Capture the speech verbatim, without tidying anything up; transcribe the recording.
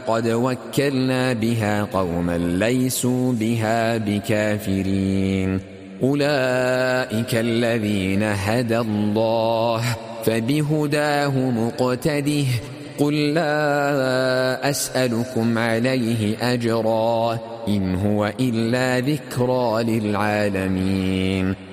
وقد وكلنا بها قوما ليسوا بها بكافرين أولئك الذين هدى الله فبهداه مقتده قل لا أسألكم عليه أجرا إن هو إلا ذكرى للعالمين